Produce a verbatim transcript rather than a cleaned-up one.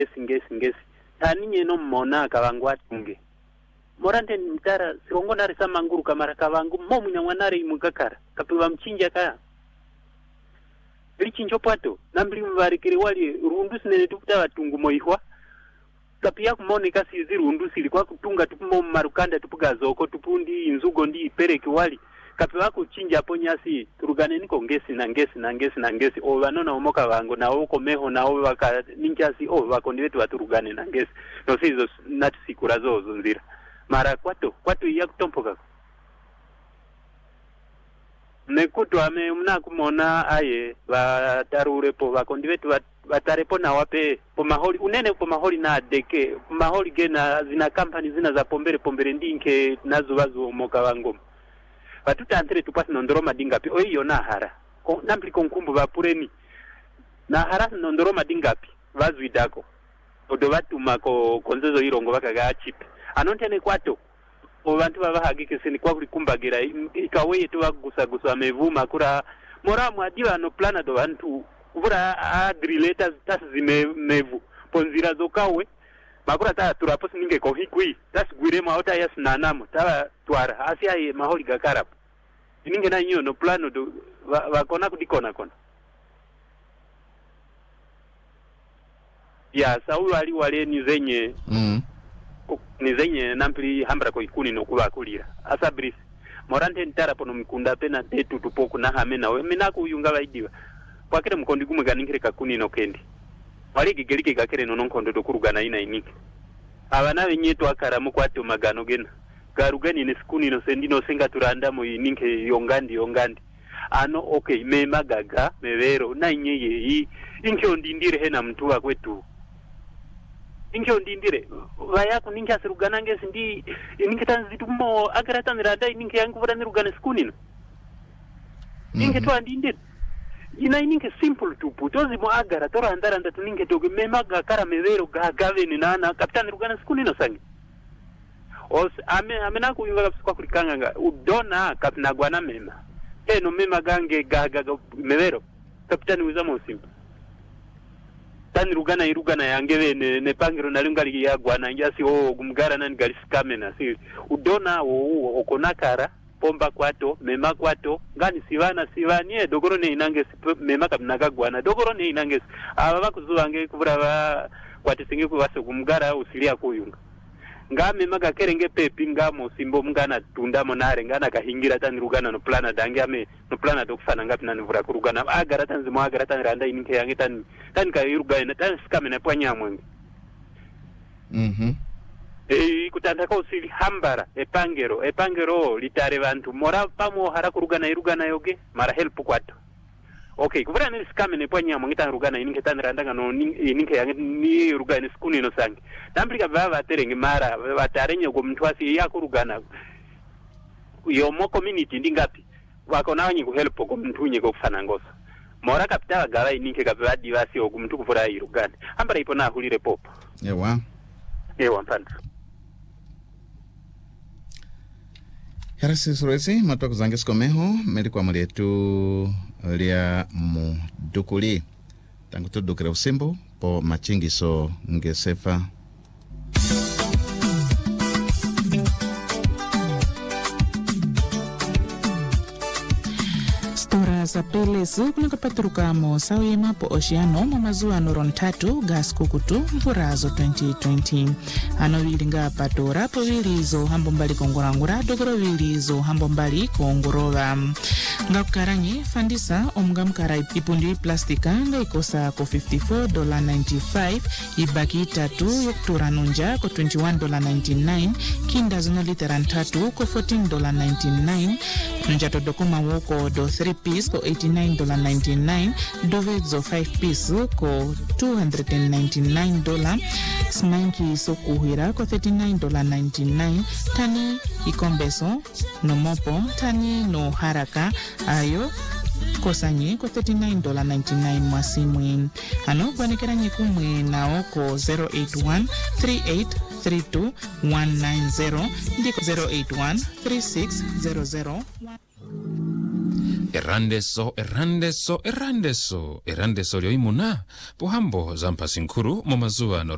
ngesi ngesi ngesi taninye no mona kavangu atunge morante mtara sirongo nari samanguru kamara kavangu mo munyamwanari mugakara kapiwa mchinja kaya lichinjo pato nambili mvarikiri wali rundu sinene tukuta watungu moihwa kapia kumoneka sizi rundu sili kwa kutunga tupumo marukanda tupuga zoko tupundi inzugo ndi ipereki wali kapiwa kuchinja hapo nyasi turugane niko ngesi na ngesi na ngesi na ngesi o wanona umoka wango na oko meho na o waka ninjasi o wako ndiwetu waturugane na ngesi no sizo natu sikura zozo nzira mara kwato kwato iya kutompoka nekutu ame mna kumona aye batarure po bakondi wetu batarepo na wape po maholi unene po maholi na deke maholi gena zina company zina za pombere pombere ndinke nazo bazo moka wango batuta antere tupasi nondoro madinga pi oyo na hara ko nampli konkumbu bapureni na hara nondoro madinga pi bazwidako odo batu mako konzezo irongo bakaga chip anontene kwato abantu baba hagike seni kwa kulikumbagira ikawe yetu bagusa gusa mevuma kura moramu adiwa no plana do bantu kura adriletas tas zime mevu ponzira zokawe makura ta turaposi ninge ko hikui tas gwire maota yas nanamo ta twara asia ye maholi gakarap ninge na nyo no plano do bakona kudikona kona ya saulu ali wale ni zenye mm ni zenye nampili hambra ko ikuni no kuba kulira asabris morante ntara pono mkunda pena tetu tupoku na hamena we mina ku yunga baidiwa kwakere mkondi gumu ganingire kakuni no kendi wali gigelike gakere no nonkondo do kurugana ina inike abana benyeto akara mu kwato magano gena garugani ne skuni no sendino senga turanda mu ininke yongandi yongandi ano okay me magaga mevero na nyeye yi inkyo ndindire hena mtu wa kwetu inkyo ndindire vaya kuninja sirugana ngesi ndi ininke tanzitumo agarata nirada ininke yangu vura nirugana skuni no ininke mm -hmm. to ndindire ina ininke simple tu putozi mo agara tora andara ndatu ninke toge memaga kara mevero gagave ni nana kapitani rugana skuni no sangi os ame amena ku yunga kwa kulikanga nga udona kapina gwana mema eno mema gange gaga mevero kapitani uzamo simple tani rugana irugana yangewe ne, ne pangiro nalingali ya gwana njasi o gumgara nani gali skamena si udona o okonakara pomba kwato mema kwato ngani sivana sivani e dogoro ne inange mema kapinaga gwana dogoro ne inange aba bakuzubange kubura ba kwatisinge kubase gumgara usilia kuyunga ngame maga kerenge pepi ngamo simbo mngana tundamo nare ngana kahingira tani rugana no plana dange ame no plana dokufana ngapi nani vura kurugana agara tanzi mo agara tani randa ininke yange tani tani ka irugana tani skamena pwanya mwenge mhm e kutanda ko sili hambara e pangero e pangero litare bantu mora pamo hara kurugana irugana yoge mara help kwato okay kubura ni skamene pwanya mwenge tani rugana ininke tani randa ngano ininke yange ni rugana skuni no sangi tambrika baba terenge mara batarenye go mtwasi ya kurugana yo mo community ndingapi wako nawanyi ku help go mtunye go kufana ngoso mora kapita gala ininke kabadi basi go mtu kuvura irugana ambara ipo na hulire pop ewa ewa mpanda Yarasi suresi matoko zange skomeho meli kwa mletu lia mudukuli tangu tudukire usimbo po machingiso ngesefa Stora za pelezu kuna kapaturukamo sawima po oceano mamazuwa noron tatu gas kukutu mfurazo twenty twenty. Ano wilinga patora po wilizo hambo mbali kongorangura dogoro wilizo hambo mbali kongorova. Nga kukaranyi fandisa omga mkara ipundi plastika nga ikosa ko fifty-four dollars ninety-five ibaki tatu yoktura nunja ko twenty-one dollars ninety-nine kinda zina literan tatu ko fourteen dollars ninety-nine njato dokuma woko do three piece ko eighty-nine dollars ninety-nine dovezo five piece ko two hundred ninety-nine dollars smanki so kuhira ko thirty-nine dollars ninety-nine tani ikombeso no mopo tani no haraka ayo kosanyi ko thirty-nine dollars ninety-nine mwasimwe ano kwanekera nyikumwe na oko zero eight one three eight three two one nine zero ndiko zero eight one three six zero zero Erandeso, erandeso, erandeso, erandeso lyo imuna, pohambo zampasinkuru momazuwa no